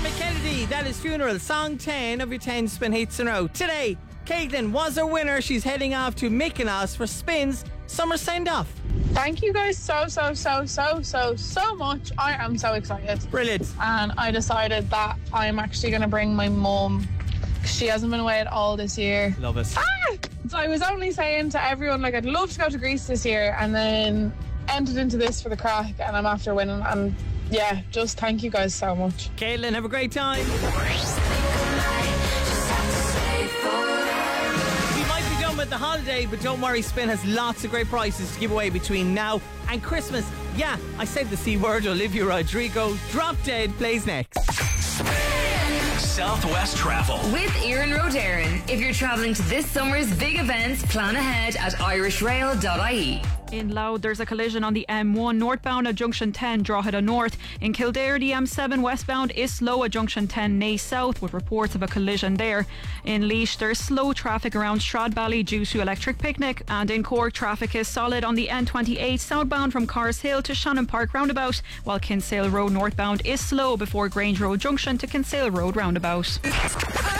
Kennedy, that is Funeral, song 10 of your 10 spin hits in a row. Today, Caitlin was our winner. She's heading off to Mykonos for Spin's summer send-off. Thank you guys so much. I am so excited. Brilliant. And I decided that I'm actually going to bring my mum. She hasn't been away at all this year. Love it. So I was only saying to everyone, like, I'd love to go to Greece this year, and then entered into this for the crack, and I'm after winning. And yeah, just thank you guys so much. Caitlin, have a great time. With the holiday, but don't worry, Spin has lots of great prizes to give away between now and Christmas. Yeah, I said the C word. Olivia Rodrigo, Drop Dead, plays next. Southwest Travel with Ian Rodarin. If you're travelling to this summer's big events, plan ahead at irishrail.ie. In Louth, there's a collision on the M1 northbound at Junction 10, Drogheda North. In Kildare, the M7 westbound is slow at Junction 10, Naas South, with reports of a collision there. In Laois, there's slow traffic around Stradbally due to Electric Picnic. And in Cork, traffic is solid on the N28 southbound from Cars Hill to Shannon Park roundabout, while Kinsale Road northbound is slow before Grange Road Junction to Kinsale Road roundabout.